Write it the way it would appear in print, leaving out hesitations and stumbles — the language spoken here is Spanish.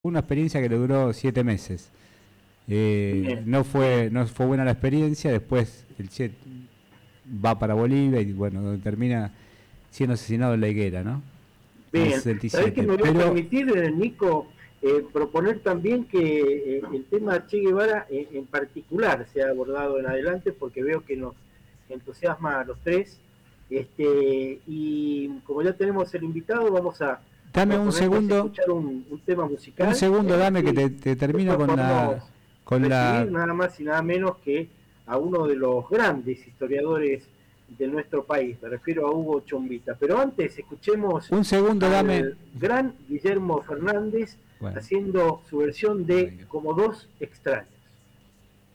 una experiencia que le duró 7 meses. Bien, No fue buena la experiencia, después el Che va para Bolivia y bueno, donde termina siendo asesinado en la higuera, ¿no? En el bien. ¿Sabés que 67. me voy a Pero permitir, Nico, proponer también que el tema Che Guevara en particular sea abordado en adelante porque veo que nos entusiasma a los tres. Y como ya tenemos el invitado, vamos a dame proponer entonces escuchar un tema un musical, segundo, dame que y te termino después podemos con recibir la, nada más y nada menos que a uno de los grandes historiadores de nuestro país, me refiero a Hugo Chombita. Pero antes escuchemos un segundo, dame, al gran Guillermo Fernández bueno, haciendo su versión ay de Dios. Como dos extraños.